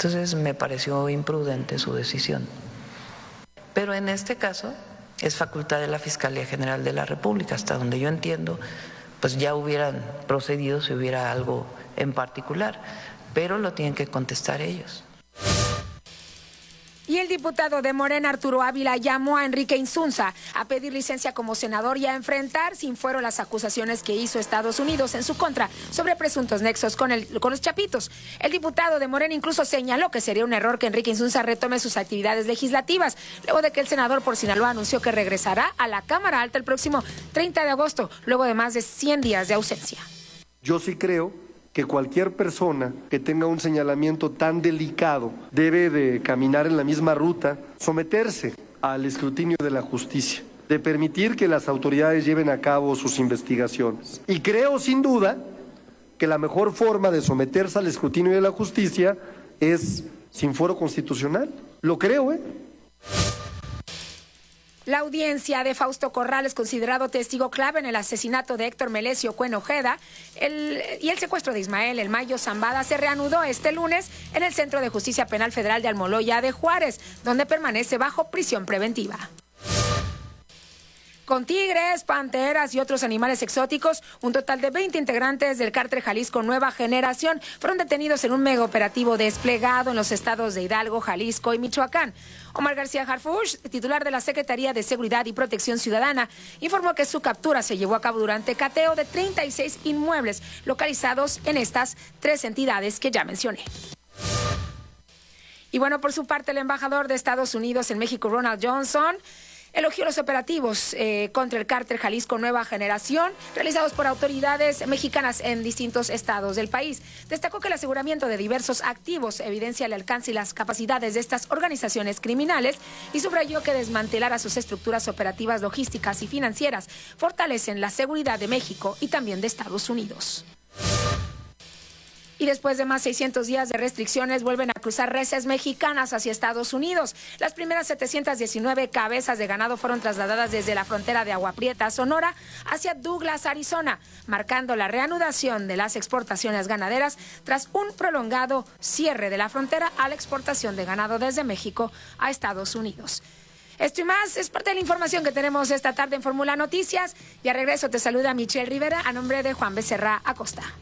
Entonces me pareció imprudente su decisión. Pero en este caso es facultad de la Fiscalía General de la República, hasta donde yo entiendo, pues ya hubieran procedido si hubiera algo en particular, pero lo tienen que contestar ellos. Y el diputado de Morena, Arturo Ávila, llamó a Enrique Insunza a pedir licencia como senador y a enfrentar sin fuero las acusaciones que hizo Estados Unidos en su contra sobre presuntos nexos con los Chapitos. El diputado de Morena incluso señaló que sería un error que Enrique Insunza retome sus actividades legislativas, luego de que el senador por Sinaloa anunció que regresará a la Cámara Alta el próximo 30 de agosto, luego de más de 100 días de ausencia. Yo sí creo que cualquier persona que tenga un señalamiento tan delicado debe de caminar en la misma ruta, someterse al escrutinio de la justicia, de permitir que las autoridades lleven a cabo sus investigaciones. Y creo sin duda que la mejor forma de someterse al escrutinio de la justicia es sin fuero constitucional. Lo creo, La audiencia de Fausto Corrales, considerado testigo clave en el asesinato de Héctor Melesio Cuen Ojeda y el secuestro de Ismael El Mayo Zambada, se reanudó este lunes en el Centro de Justicia Penal Federal de Almoloya de Juárez, donde permanece bajo prisión preventiva. Con tigres, panteras y otros animales exóticos, un total de 20 integrantes del cártel Jalisco Nueva Generación fueron detenidos en un mega operativo desplegado en los estados de Hidalgo, Jalisco y Michoacán. Omar García Harfuch, titular de la Secretaría de Seguridad y Protección Ciudadana, informó que su captura se llevó a cabo durante cateo de 36 inmuebles localizados en estas 3 entidades que ya mencioné. Y bueno, por su parte, el embajador de Estados Unidos en México, Ronald Johnson, elogió los operativos contra el cártel Jalisco Nueva Generación realizados por autoridades mexicanas en distintos estados del país. Destacó que el aseguramiento de diversos activos evidencia el alcance y las capacidades de estas organizaciones criminales y subrayó que desmantelar a sus estructuras operativas, logísticas y financieras fortalecen la seguridad de México y también de Estados Unidos. Y después de más 600 días de restricciones, vuelven a cruzar reses mexicanas hacia Estados Unidos. Las primeras 719 cabezas de ganado fueron trasladadas desde la frontera de Agua Prieta, Sonora, hacia Douglas, Arizona, marcando la reanudación de las exportaciones ganaderas tras un prolongado cierre de la frontera a la exportación de ganado desde México a Estados Unidos. Esto y más es parte de la información que tenemos esta tarde en Fórmula Noticias. Y a regreso te saluda Michelle Rivera a nombre de Juan Becerra Acosta.